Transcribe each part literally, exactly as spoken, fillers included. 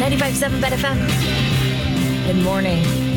ninety-five point seven B E T F M. Good morning.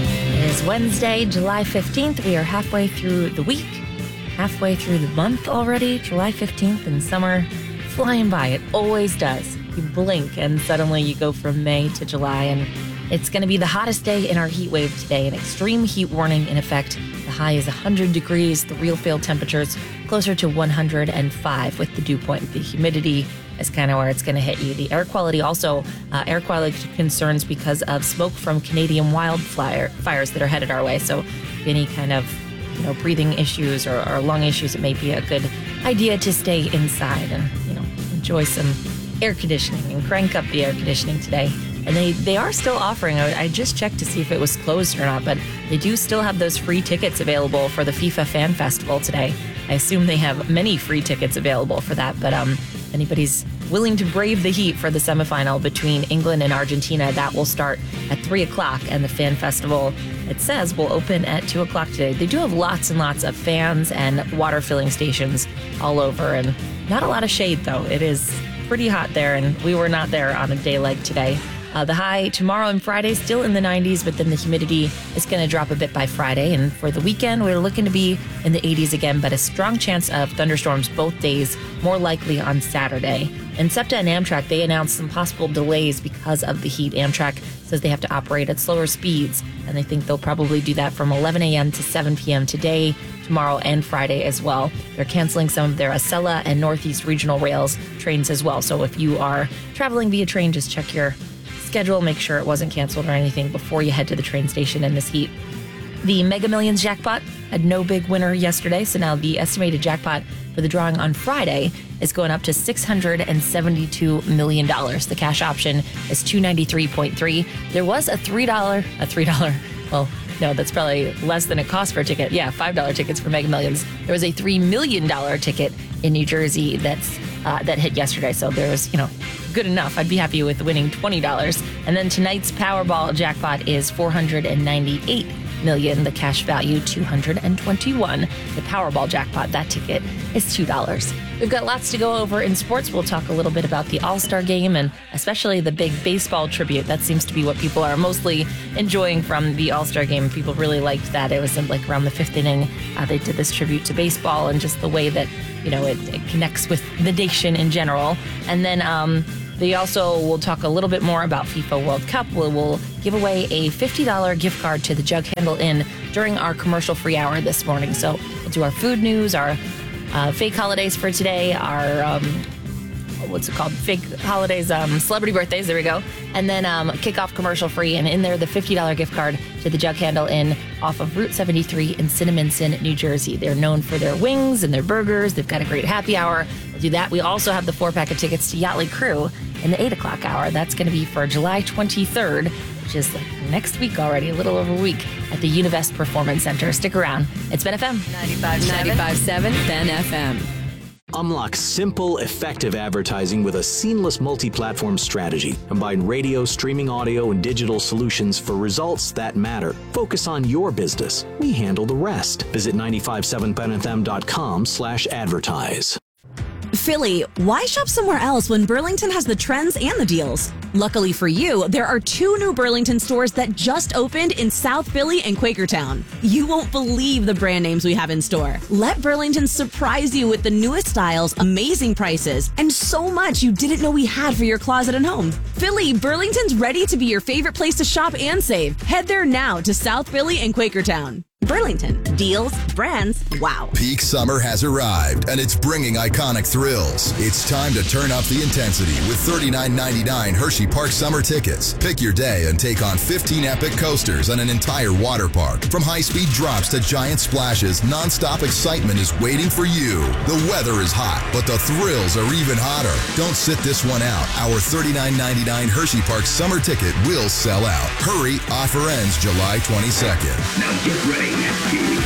It is Wednesday, July fifteenth. We are halfway through the week, halfway through the month already. July fifteenth, and summer flying by. It always does. You blink and suddenly you go from May to July, and it's going to be the hottest day in our heat wave today. An extreme heat warning in effect. The high is one hundred degrees. The real field temperature's closer to one hundred five with the dew point. The humidity is kind of where it's going to hit you. The air quality also, uh, air quality concerns because of smoke from Canadian wildfire fires that are headed our way. So any kind of, you know, breathing issues or, or lung issues, it may be a good idea to stay inside and, you know, enjoy some air conditioning and crank up the air conditioning today. And they, they are still offering, I, I just checked to see if it was closed or not, but they do still have those free tickets available for the FIFA Fan Festival today. I assume they have many free tickets available for that, but um, if anybody's willing to brave the heat for the semifinal between England and Argentina, that will start at three o'clock, and the Fan Festival, it says, will open at two o'clock today. They do have lots and lots of fans and water filling stations all over, and not a lot of shade, though. It is pretty hot there, and we were not there on a day like today. Uh, the high tomorrow and Friday still in the nineties, but then the humidity is going to drop a bit by Friday. And for the weekend, we're looking to be in the eighties again, but a strong chance of thunderstorms both days, more likely on Saturday. And SEPTA and Amtrak, they announced some possible delays because of the heat. Amtrak says they have to operate at slower speeds, and they think they'll probably do that from eleven a.m. to seven p.m. today, tomorrow, and Friday as well. They're canceling some of their Acela and Northeast Regional Rails trains as well. So if you are traveling via train, just check your schedule, make sure it wasn't canceled or anything before you head to the train station in this heat. The Mega Millions jackpot had no big winner yesterday, so now the estimated jackpot for the drawing on Friday is going up to six hundred seventy-two million dollars. The cash option is two hundred ninety-three point three. There was a three dollars, a three dollars, well, no, that's probably less than it costs for a ticket. Yeah, five dollars tickets for Mega Millions. There was a three million dollars ticket in New Jersey that's uh, that hit yesterday, so there's, you know, good enough. I'd be happy with winning twenty dollars. And then tonight's Powerball jackpot is four hundred ninety-eight million dollars. The cash value, two hundred twenty-one. The Powerball jackpot, that ticket is two dollars. We've got lots to go over in sports. We'll talk a little bit about the All-Star game and especially the big baseball tribute. That seems to be what people are mostly enjoying from the All-Star game. People really liked that. It was like around the fifth inning. Uh, they did this tribute to baseball and just the way that, you know, it, it connects with the nation in general. And then um, they also will talk a little bit more about FIFA World Cup. We'll, we'll give away a fifty dollars gift card to the Jug Handle Inn during our commercial-free hour this morning. So we'll do our food news, our uh, fake holidays for today, our, um, what's it called, fake holidays, um, celebrity birthdays, there we go. And then um, kick off commercial-free, and in there, the fifty dollars gift card to the Jug Handle Inn off of Route seventy-three in Cinnaminson, New Jersey. They're known for their wings and their burgers. They've got a great happy hour. We'll do that. We also have the four-pack of tickets to Yachtly Crew in the eight o'clock hour. That's going to be for July twenty-third, which is like next week already, a little over a week, at the Univest Performance Center. Stick around. It's B E T F M. ninety-five point seven B E T F M. Unlock simple, effective advertising with a seamless multi-platform strategy. Combine radio, streaming audio, and digital solutions for results that matter. Focus on your business. We handle the rest. Visit nine five seven B E T F M dot com slash advertise. Philly, why shop somewhere else when Burlington has the trends and the deals? Luckily for you, there are two new Burlington stores that just opened in South Philly and Quakertown. You won't believe the brand names we have in store. Let Burlington surprise you with the newest styles, amazing prices, and so much you didn't know we had for your closet and home. Philly, Burlington's ready to be your favorite place to shop and save. Head there now to South Philly and Quakertown. Burlington. Deals, brands, wow. Peak summer has arrived, and it's bringing iconic thrills. It's time to turn up the intensity with thirty-nine ninety-nine Hershey Park summer tickets. Pick your day and take on fifteen epic coasters and an entire water park. From high-speed drops to giant splashes, nonstop excitement is waiting for you. The weather is hot, but the thrills are even hotter. Don't sit this one out. Our thirty-nine ninety-nine Hershey Park summer ticket will sell out. Hurry, offer ends July twenty-second. Now get ready. Here we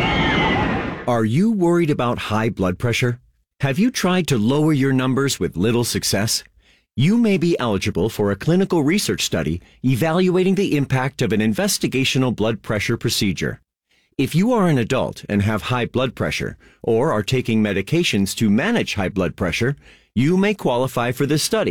go. Are you worried about high blood pressure? Have you tried to lower your numbers with little success? You may be eligible for a clinical research study evaluating the impact of an investigational blood pressure procedure. If you are an adult and have high blood pressure or are taking medications to manage high blood pressure, you may qualify for this study,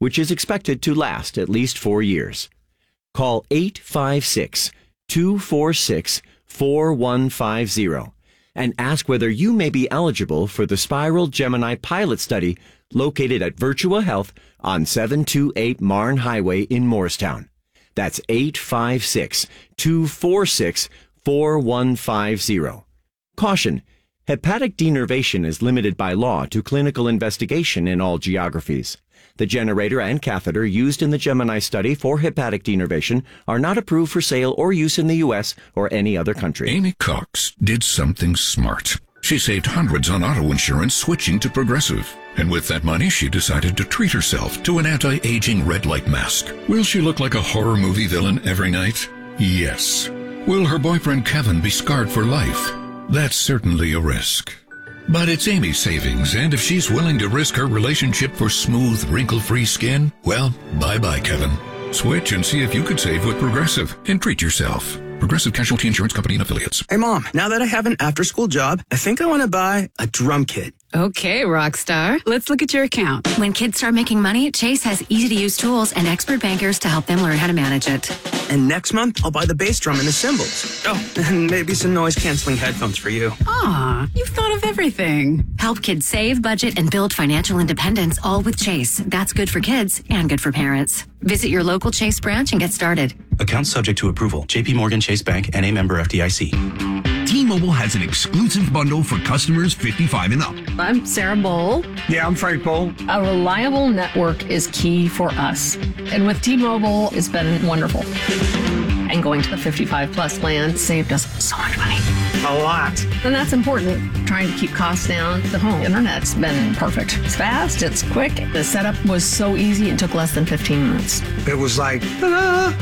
which is expected to last at least four years. Call eight five six, two four six, four one five zero and ask whether you may be eligible for the Spiral Gemini pilot study located at Virtua Health on seven two eight Marne Highway in Morristown. That's eight five six, two four six, four one five zero. Caution: hepatic denervation is limited by law to clinical investigation in all geographies. The generator and catheter used in the Gemini study for hepatic denervation are not approved for sale or use in the U S or any other country. Amy Cox did something smart. She saved hundreds on auto insurance switching to Progressive. And with that money, she decided to treat herself to an anti-aging red light mask. Will she look like a horror movie villain every night? Yes. Will her boyfriend Kevin be scarred for life? That's certainly a risk. But it's Amy's savings, and if she's willing to risk her relationship for smooth, wrinkle-free skin, well, bye-bye, Kevin. Switch and see if you could save with Progressive and treat yourself. Progressive Casualty Insurance Company and Affiliates. Hey, Mom, now that I have an after-school job, I think I want to buy a drum kit. Okay, Rockstar. Let's look at your account. When kids start making money, Chase has easy-to-use tools and expert bankers to help them learn how to manage it. And next month, I'll buy the bass drum and the cymbals. Oh, and maybe some noise-canceling headphones for you. Aw, you've thought of everything. Help kids save, budget, and build financial independence, all with Chase. That's good for kids and good for parents. Visit your local Chase branch and get started. Account subject to approval. J P Morgan Chase Bank, N A member F D I C. T-Mobile has an exclusive bundle for customers fifty-five and up. I'm Sarah Bowl. Yeah, I'm Frank Bowl. A reliable network is key for us. And with T-Mobile, it's been wonderful. And going to the fifty-five plus plan saved us so much money. A lot. And that's important. Trying to keep costs down. The home internet's been perfect. It's fast, it's quick. The setup was so easy, it took less than fifteen minutes. It was like, ta-da!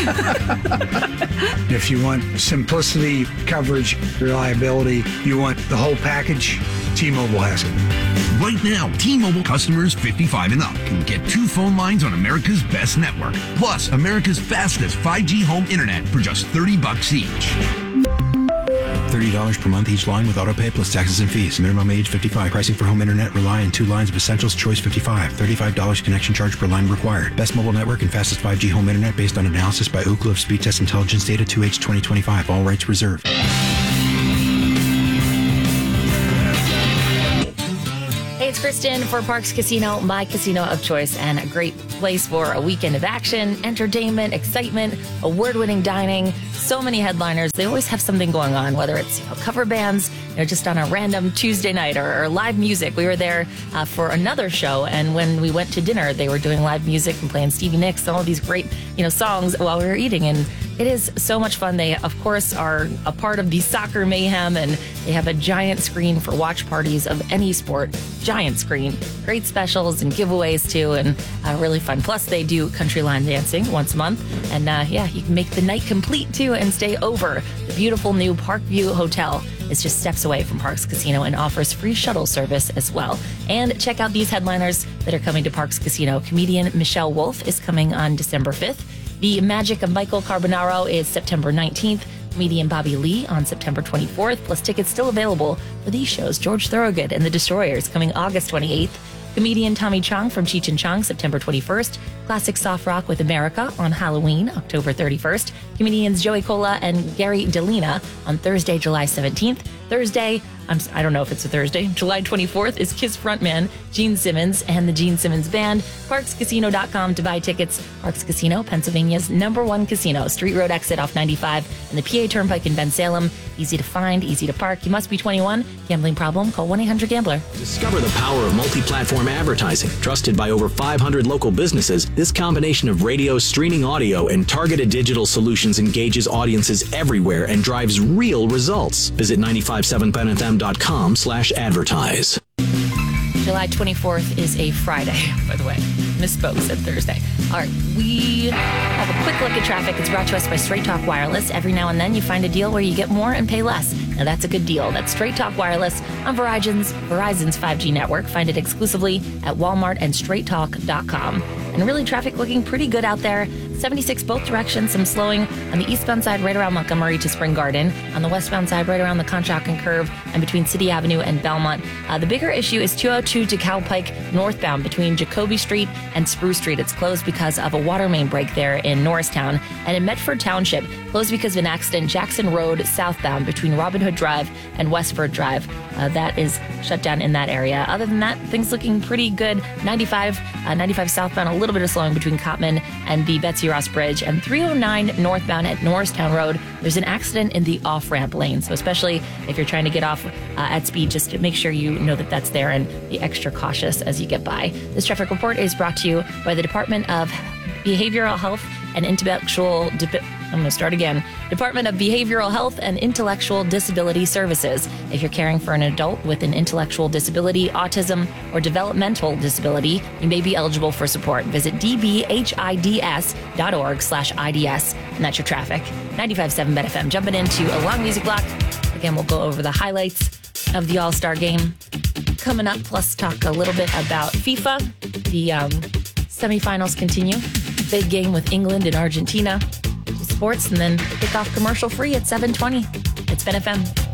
If you want simplicity, coverage, reliability, you want the whole package, T-Mobile has it. Right now, T-Mobile customers fifty-five and up can get two phone lines on America's best network, plus America's fastest five G home internet for just thirty bucks each. thirty dollars per month each line with autopay plus taxes and fees. Minimum age fifty-five. Pricing for home internet rely on two lines of Essentials Choice fifty-five. thirty-five dollars connection charge per line required. Best mobile network and fastest five G home internet based on analysis by Ookla of Speed Test Intelligence Data two H twenty twenty-five. All rights reserved. Hey, it's Kristen for Parks Casino, my casino of choice, and a great place for a weekend of action, entertainment, excitement, award-winning dining. So many headliners. They always have something going on, whether it's, you know, cover bands, you know, just on a random Tuesday night, or, or live music. We were there uh, for another show, and when we went to dinner, they were doing live music and playing Stevie Nicks and all these great, you know, songs while we were eating, and it is so much fun. They, of course, are a part of the Soccer Mayhem, and they have a giant screen for watch parties of any sport. Giant screen. Great specials and giveaways, too, and uh, really fun. Plus, they do country line dancing once a month, and uh, yeah, you can make the night complete, too, and stay over. The beautiful new Parkview Hotel is just steps away from Parks Casino and offers free shuttle service as well. And check out these headliners that are coming to Parks Casino. Comedian Michelle Wolf is coming on December fifth. The Magic of Michael Carbonaro is September nineteenth. Comedian Bobby Lee on September twenty-fourth. Plus tickets still available for these shows. George Thorogood and the Destroyers coming August twenty-eighth. Comedian Tommy Chong from Cheech and Chong, September twenty-first. Classic Soft Rock with America on Halloween, October thirty-first. Comedians Joey Cola and Gary Delina on Thursday, July seventeenth. Thursday, I'm, I don't know if it's a Thursday, July twenty-fourth is Kiss frontman Gene Simmons and the Gene Simmons Band. Parks Casino dot com to buy tickets. Parks Casino, Pennsylvania's number one casino. Street Road exit off ninety-five and the P A Turnpike in Bensalem. Easy to find, easy to park. You must be twenty-one. Gambling problem? Call one eight hundred gambler. Discover the power of multi-platform advertising. Trusted by over five hundred local businesses, this combination of radio, streaming audio, and targeted digital solutions engages audiences everywhere and drives real results. Visit nine five seven ben f m dot com slash advertise. July twenty-fourth is a Friday, by the way. Misspoke, said Thursday. All right, we have a quick look at traffic. It's brought to us by Straight Talk Wireless. Every now and then you find a deal where you get more and pay less. Now that's a good deal. That's Straight Talk Wireless on Verizon's, Verizon's five G network. Find it exclusively at Walmart and straight talk dot com. And really, traffic looking pretty good out there. seventy-six both directions, some slowing on the eastbound side right around Montgomery to Spring Garden, on the westbound side right around the Conshohocken Curve and between City Avenue and Belmont. Uh, the bigger issue is two oh two to Cal Pike northbound between Jacoby Street and Spruce Street. It's closed because of a water main break there in Norristown. And in Medford Township, closed because of an accident, Jackson Road southbound between Robin Hood Drive and Westford Drive. Uh, that is shut down in that area. Other than that, things looking pretty good. ninety-five, uh, ninety-five southbound, a little bit of slowing between Cottman and the Betsy Ross Bridge. And three oh nine northbound at Norristown Road, there's an accident in the off-ramp lane. So especially if you're trying to get off uh, at speed, just to make sure you know that that's there and be extra cautious as you get by. This traffic report is brought to you by the Department of Behavioral Health and Intellectual Di- I'm going to start again. Department of Behavioral Health and Intellectual Disability Services. If you're caring for an adult with an intellectual disability, autism, or developmental disability, you may be eligible for support. Visit dbhids.org slash IDS. And that's your traffic. ninety-five point seven Bet F M. Jumping into a long music block. Again, we'll go over the highlights of the All-Star Game coming up, plus talk a little bit about FIFA. The um, semifinals continue. Big game with England and Argentina. Sports, and then kick off commercial free at seven twenty. It's Ben F M.